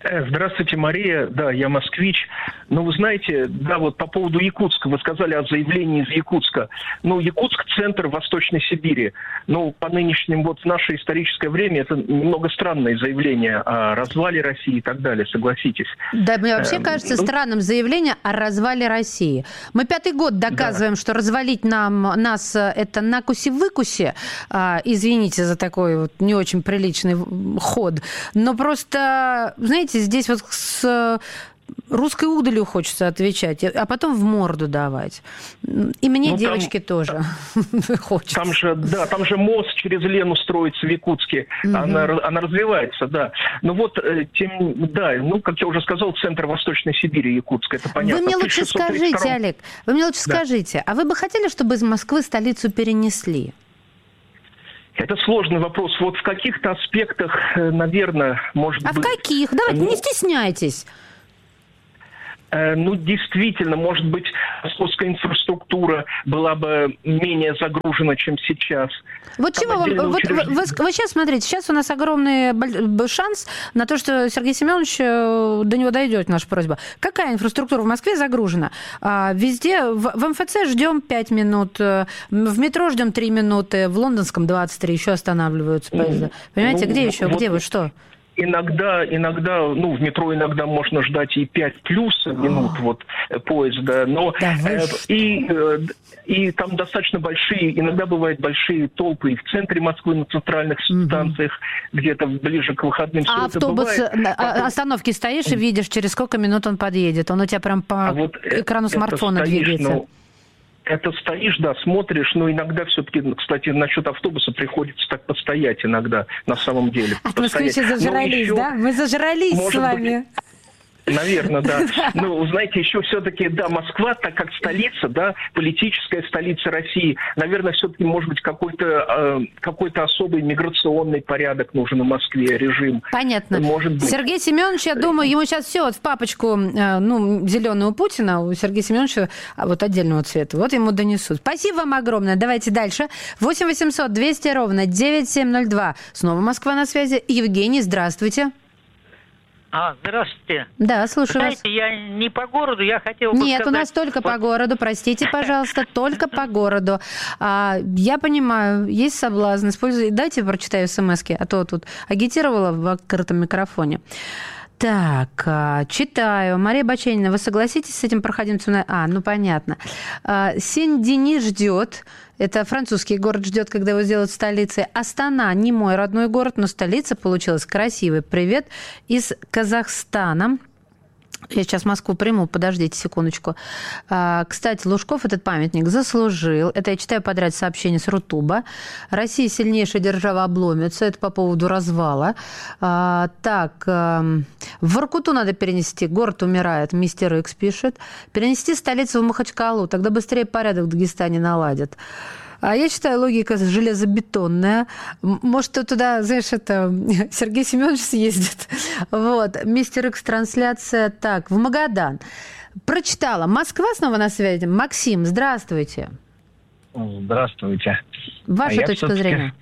Здравствуйте, Мария. Да, я москвич. Но вы знаете, да, вот по поводу Якутска, вы сказали о заявлении из Якутска. Ну, Якутск – центр Восточной Сибири. Но по нынешним, вот в наше историческое время, это немного странное заявление о развале России и так далее, согласитесь. Да, мне вообще кажется странным заявление о развале России. Мы 5-й год доказываем, что развалить нас это накуси-выкуси. Извините за такой вот не очень приличный ход. Но просто, знаете, здесь вот с русской удалью хочется отвечать, а потом в морду давать. И мне, девочки, тоже хочется. Там же мост через Лену строится в Якутске. Она развивается, да. Ну вот, как я уже сказал, центр Восточной Сибири, Якутск, это понятно. Вы мне лучше скажите, Олег, скажите, а вы бы хотели, чтобы из Москвы столицу перенесли? Это сложный вопрос. Вот в каких-то аспектах, наверное, может быть... А в каких? Давайте, не стесняйтесь. Действительно, может быть, московская инфраструктура была бы менее загружена, чем сейчас. Вот чего вы сейчас смотрите, сейчас у нас огромный шанс на то, что Сергей Семенович, до него дойдет наша просьба. Какая инфраструктура в Москве загружена? Везде, в МФЦ ждем 5 минут, в метро ждем 3 минуты, в лондонском 23 еще останавливаются поезда. Понимаете, где еще? Где вы, что? Иногда, в метро иногда можно ждать и 5 плюс минут поезда, но и там достаточно большие, иногда бывают большие толпы и в центре Москвы, на центральных станциях, где-то ближе к выходным. А автобус, на остановке стоишь и видишь, через сколько минут он подъедет? Он у тебя прям по экрану смартфона двигается. Это стоишь, да, смотришь, но иногда все-таки, кстати, насчет автобуса приходится так постоять иногда, на самом деле. А москвичи зажрались, да? Мы зажрались с вами. Наверное, да. Ну, знаете, еще все-таки, да, Москва, так как столица, да, политическая столица России, наверное, все-таки, может быть, какой-то особый миграционный порядок нужен в Москве, режим. Понятно. Может быть. Сергей Семенович, я думаю, ему сейчас все в папочку, зеленую Путина, у Сергея Семеновича вот отдельного цвета, вот ему донесут. Спасибо вам огромное. Давайте дальше. 8 800 200 ровно 9702. Снова Москва на связи. Евгений, здравствуйте. Здравствуйте. Да, слушаю вас. Знаете, я не по городу, я хотел бы Нет, у нас только по городу, простите, пожалуйста, только по городу. Я понимаю, есть соблазн, используйте. Дайте прочитаю смс-ки, а то тут агитировала в открытом микрофоне. Так, читаю. Мария Баченина, вы согласитесь с этим проходимцем? Понятно. Сен-Дени ждет. Это французский город ждет, когда его сделают столицей. Астана не мой родной город, но столица получилась красивой. Привет из Казахстана. Я сейчас Москву приму, подождите секундочку. Кстати, Лужков этот памятник заслужил. Это я читаю подряд сообщение с Рутуба. Россия сильнейшая держава обломится. Это по поводу развала. Так, в Воркуту надо перенести. Город умирает. Мистер Икс пишет. Перенести столицу в Махачкалу. Тогда быстрее порядок в Дагестане наладят. Я считаю, логика железобетонная. Может, туда, знаешь, Сергей Семенович съездит. Вот. Мистер Икс трансляция. Так, в Магадан. Прочитала. Москва снова на связи. Максим, здравствуйте. Здравствуйте. Ваша точка зрения.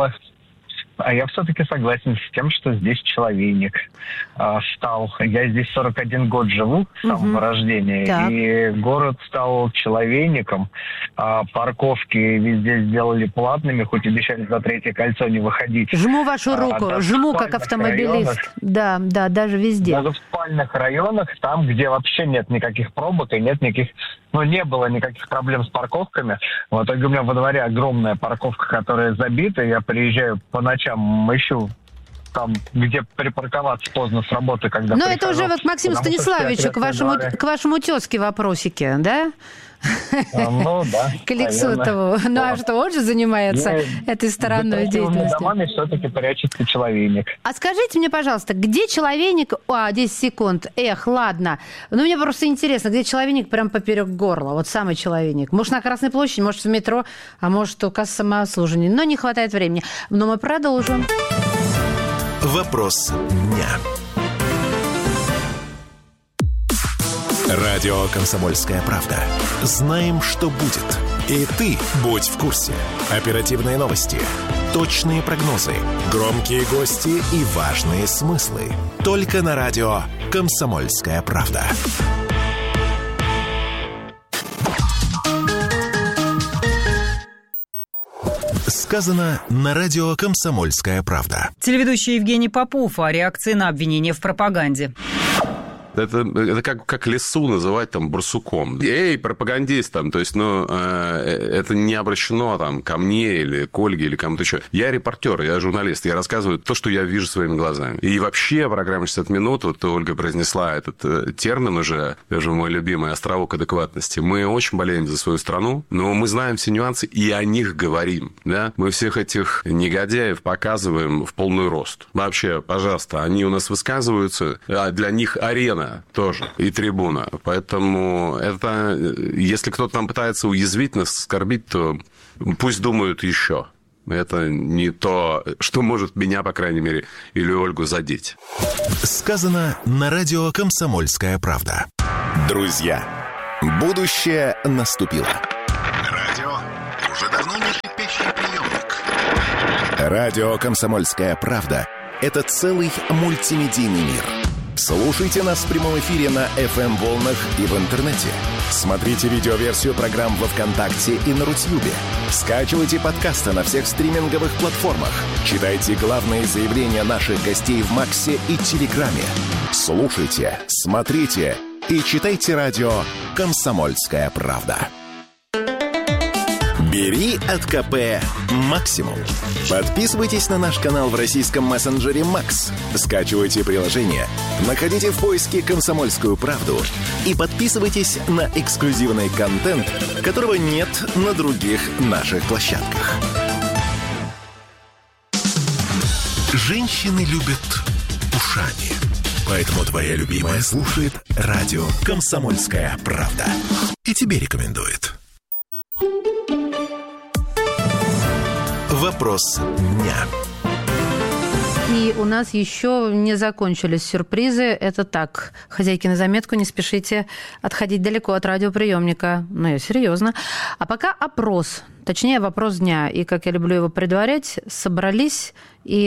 Я все-таки согласен с тем, что здесь человейник стал. Я здесь 41 год живу с самого рождения, и город стал человейником. Парковки везде сделали платными, хоть обещали за третье кольцо не выходить. Жму вашу руку, жму как автомобилист. Да, даже везде. Даже в спальных районах, там, где вообще нет никаких пробок и нет никаких... не было никаких проблем с парковками. В итоге у меня во дворе огромная парковка, которая забита. Я приезжаю по ночам, ищу там, где припарковаться поздно с работы, когда прихожу. Это уже вот к Максиму Станиславовичу, к вашему тезке вопросики, да? Да. К Алексутову. А что, он же занимается этой стороной деятельности? За домами все-таки прячется человейник. А скажите мне, пожалуйста, где человейник... 10 секунд. Ладно. Мне просто интересно, где человейник прям поперек горла? Вот самый человейник. Может, на Красной площади, может, в метро, а может, у кассы самообслуживания. Но не хватает времени. Но мы продолжим. Вопрос дня. Радио «Комсомольская правда». Знаем, что будет. И ты будь в курсе. Оперативные новости, точные прогнозы, громкие гости и важные смыслы. Только на радио «Комсомольская правда». Сказано на радио «Комсомольская правда». Телеведущий Евгений Попов о реакции на обвинение в пропаганде. Это как лису называть там барсуком. Эй, пропагандист там. То есть, это не обращено там ко мне или к Ольге или кому-то еще. Я репортер, я журналист. Я рассказываю то, что я вижу своими глазами. И вообще программа 60 минут, вот Ольга произнесла этот термин уже, даже мой любимый, островок адекватности. Мы очень болеем за свою страну, но мы знаем все нюансы и о них говорим. Да? Мы всех этих негодяев показываем в полный рост. Вообще, пожалуйста, они у нас высказываются, а для них арена тоже и трибуна. Поэтому это, если кто-то там пытается уязвить нас, оскорбить, то пусть думают еще. Это не то, что может меня, по крайней мере, или Ольгу задеть. Сказано на радио «Комсомольская правда». Друзья, будущее наступило. Радио уже давно не шипящий приемник. Радио «Комсомольская правда» — это целый мультимедийный мир. Слушайте нас в прямом эфире на FM-волнах и в интернете. Смотрите видеоверсию программ во ВКонтакте и на Рутьюбе. Скачивайте подкасты на всех стриминговых платформах. Читайте главные заявления наших гостей в Максе и Телеграме. Слушайте, смотрите и читайте радио «Комсомольская правда». Бери от КП максимум. Подписывайтесь на наш канал в российском мессенджере Макс. Скачивайте приложение, находите в поиске «Комсомольскую правду» и подписывайтесь на эксклюзивный контент, которого нет на других наших площадках. Женщины любят ушами. Поэтому твоя любимая слушает радио «Комсомольская правда». И тебе рекомендует. Вопрос дня. И у нас еще не закончились сюрпризы. Это так. Хозяйки, на заметку, не спешите отходить далеко от радиоприемника. Ну, я серьезно. А пока опрос. Точнее, вопрос дня. И, как я люблю его предварять, собрались и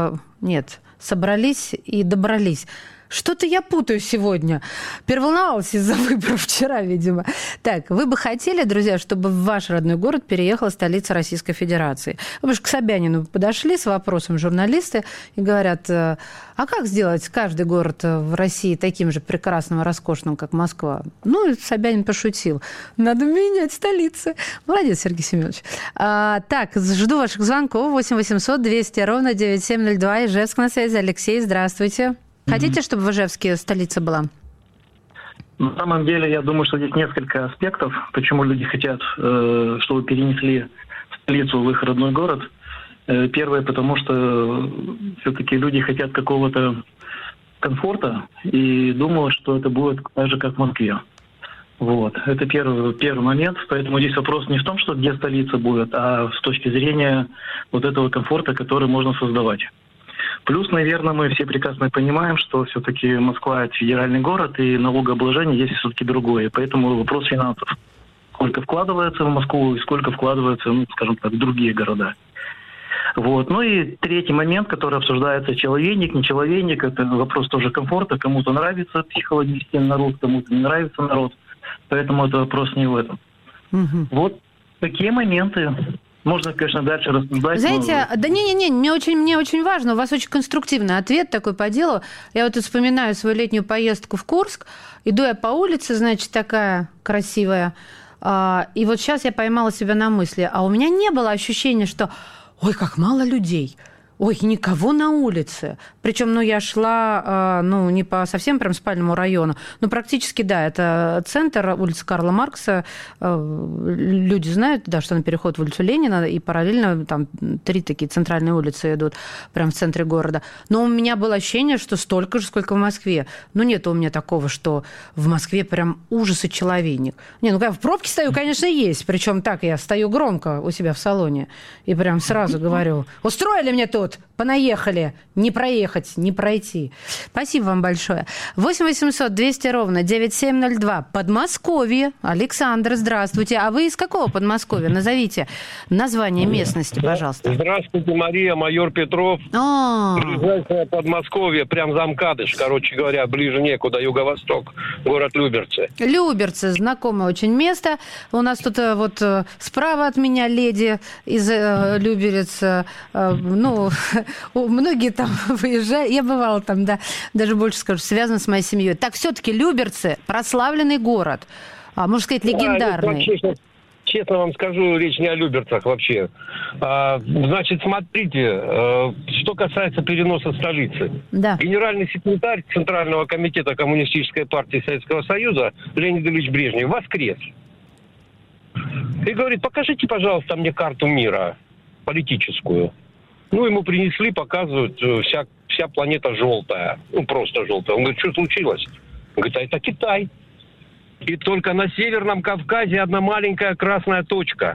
добрались. Что-то я путаю сегодня. Переволновалась из-за выборов вчера, видимо. Так, вы бы хотели, друзья, чтобы в ваш родной город переехала столица Российской Федерации? Вы же к Собянину подошли с вопросом журналисты и говорят, а как сделать каждый город в России таким же прекрасным и роскошным, как Москва? Ну, и Собянин пошутил. Надо менять столицы. Молодец, Сергей Семенович. Так, жду ваших звонков. 8 800 200 ровно 9702. Ижевск на связи. Алексей, здравствуйте. Хотите, чтобы в Ижевске столица была? На самом деле, я думаю, что здесь несколько аспектов, почему люди хотят, чтобы перенесли столицу в их родной город. Первое, потому что все-таки люди хотят какого-то комфорта и думают, что это будет так же, как в Москве. Вот. Это первый момент. Поэтому здесь вопрос не в том, что где столица будет, а с точки зрения вот этого комфорта, который можно создавать. Плюс, наверное, мы все прекрасно понимаем, что все-таки Москва – это федеральный город, и налогообложение здесь все-таки другое. Поэтому вопрос финансов. Сколько вкладывается в Москву и сколько вкладывается, скажем так, в другие города. Вот. Ну и третий момент, который обсуждается, человейник, не человейник, это вопрос тоже комфорта. Кому-то нравится психологический народ, кому-то не нравится народ. Поэтому это вопрос не в этом. Вот такие моменты. Можно, конечно, дальше рассуждать. Знаете, да мне очень важно. У вас очень конструктивный ответ такой по делу. Я вот вспоминаю свою летнюю поездку в Курск. Иду я по улице, значит, такая красивая. И вот сейчас я поймала себя на мысли. А у меня не было ощущения, что ой, как мало людей. Ой, никого на улице. Причем, я шла, не по совсем прям спальному району, но практически, да, это центр, улица Карла Маркса. Люди знают, да, что на переход в улицу Ленина, и параллельно там 3 такие центральные улицы идут прям в центре города. Но у меня было ощущение, что столько же, сколько в Москве. Нет у меня такого, что в Москве прям ужас и человейник. В пробке стою, конечно, есть. Причем так, я стою громко у себя в салоне и прям сразу говорю, устроили мне тут. вперед, понаехали, не проехать, не пройти. Спасибо вам большое. 8 800 200 ровно 9702. Подмосковье. Александр, здравствуйте. А вы из какого Подмосковья? Назовите название местности, пожалуйста. Здравствуйте, Мария, майор Петров. Ближайшее Подмосковье, прям за МКАДыш, короче говоря, ближе некуда, юго-восток, город Люберцы. Люберцы, знакомое очень место. У нас тут вот справа от меня леди из Люберец. Ну, многие там выезжают. Я бывала там, да, даже больше скажу, связана с моей семьей. Так, все-таки Люберцы – прославленный город. Можно сказать, легендарный. Честно вам скажу, речь не о Люберцах вообще. Значит, смотрите, что касается переноса столицы. Да. Генеральный секретарь Центрального комитета Коммунистической партии Советского Союза Леонид Ильич Брежнев воскрес. И говорит, покажите, пожалуйста, мне карту мира политическую. Ну, ему принесли, показывают, вся планета желтая. Ну, просто желтая. Он говорит, что случилось? Он говорит, а это Китай. И только на Северном Кавказе одна маленькая красная точка.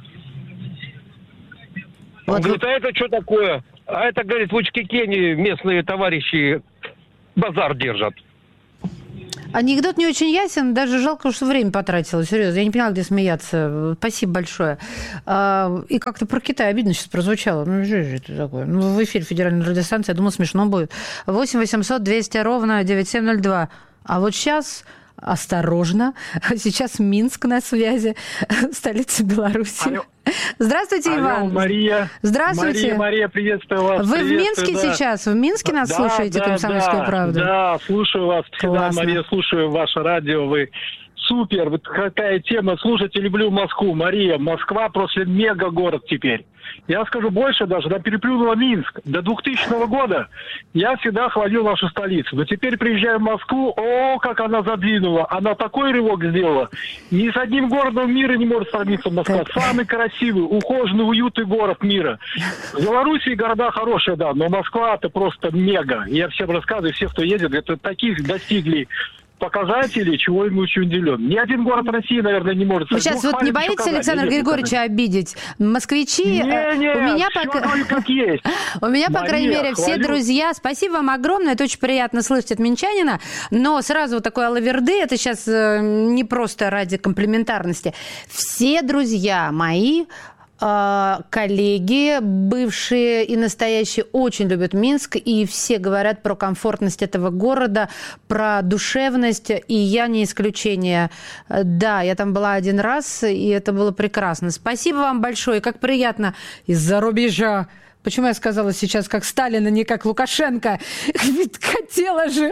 Он говорит, а это что такое? А это, говорит, в Учкекене местные товарищи базар держат. Анекдот не очень ясен, даже жалко, что время потратила, серьезно. Я не поняла, где смеяться. Спасибо большое. И как-то про Китай обидно сейчас прозвучало. Ну, что же это такое? Ну, в эфире федеральной радиостанции, я думала, смешно будет. 8 800 200 ровно 9702. А вот сейчас... Осторожно. Сейчас Минск на связи, столица Беларуси. Алло. Здравствуйте, Иван. Алло, Мария. Здравствуйте. Мария, приветствую вас. Вы в Минске да. сейчас? В Минске нас слушаете, «Комсомольскую правду»? Да, слушаю вас всегда, Классно. Мария, слушаю ваше радио. Вы супер. Вот какая тема. Слушайте, люблю Москву. Мария, Москва просто мега-город теперь. Я скажу больше даже, она переплюнула Минск. До 2000 года я всегда хвалил нашу столицу. Но теперь приезжаю в Москву, как она задвинула. Она такой рывок сделала. Ни с одним городом мира не может сравниться Москва. Самый красивый, ухоженный, уютный город мира. В Беларуси города хорошие, да, но Москва это просто мега. Я всем рассказываю, все, кто едет, это таких достигли показателей, чего ему очень удивлен. Ни один город России, наверное, не может... Вы сейчас вот не боитесь Александра Григорьевича обидеть? Москвичи... У меня, по крайней мере, все друзья... Спасибо вам огромное, это очень приятно слышать от минчанина, но сразу вот такой алаверды, это сейчас не просто ради комплиментарности. Все друзья мои... коллеги, бывшие и настоящие, очень любят Минск, и все говорят про комфортность этого города, про душевность, и я не исключение. Да, я там была один раз, и это было прекрасно. Спасибо вам большое, как приятно из-за рубежа. Почему я сказала сейчас как Сталин, а не как Лукашенко? Ведь хотела же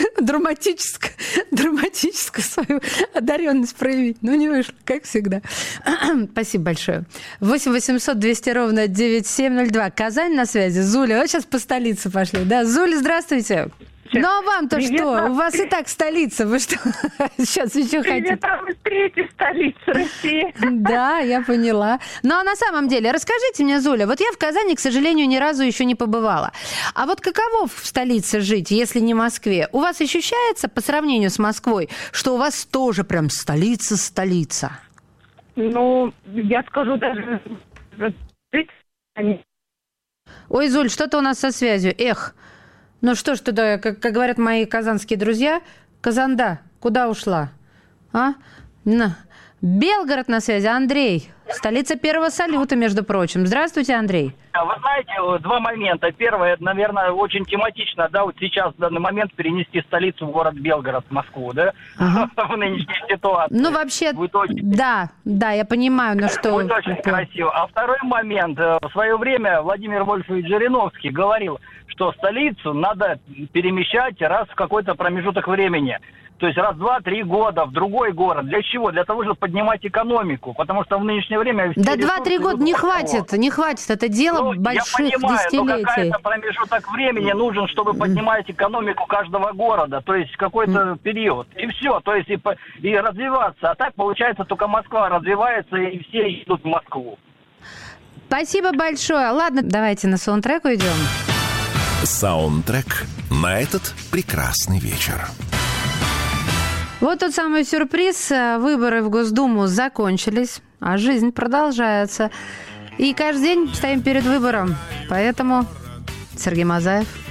драматическую свою одаренность проявить. Ну, не вышло, как всегда. Спасибо большое. 8 800 200 ровно 9702. Казань на связи. Зуля, вот сейчас по столице пошли. Да, Зуля, здравствуйте. Ну, а вам-то привет, что? У вас и так столица. Вы что сейчас еще хотите? Там третья столица России. Да, я поняла. Ну, а на самом деле, расскажите мне, Зуля, вот я в Казани, к сожалению, ни разу еще не побывала. А вот каково в столице жить, если не в Москве? У вас ощущается, по сравнению с Москвой, что у вас тоже прям столица? Ну, я скажу даже... Ой, Зуль, что-то у нас со связью. Эх. Ну что ж туда, как говорят мои казанские друзья, Казанда, куда ушла? Белгород на связи. Андрей, столица первого салюта, между прочим. Здравствуйте, Андрей. Вы знаете, два момента. Первое, это, наверное, очень тематично, да, вот сейчас, в данный момент, перенести столицу в город Белгород, в Москву, да, в нынешней ситуации. Ну, вообще, да, я понимаю, но что... Будет очень красиво. А второй момент. В свое время Владимир Вольфович Жириновский говорил, что столицу надо перемещать раз в какой-то промежуток времени. То есть раз в 2-3 года в другой город. Для чего? Для того, чтобы поднимать экономику. Потому что в нынешнее время... Да 2-3 года не хватит. Это дело больших десятилетий. Но какой-то промежуток времени нужен, чтобы поднимать экономику каждого города. То есть какой-то период. И все. То есть и развиваться. А так, получается, только Москва развивается, и все идут в Москву. Спасибо большое. Ладно, давайте на саундтрек уйдем. Саундтрек на этот прекрасный вечер. Вот тот самый сюрприз. Выборы в Госдуму закончились, а жизнь продолжается. И каждый день стоим перед выбором. Поэтому Сергей Мазаев.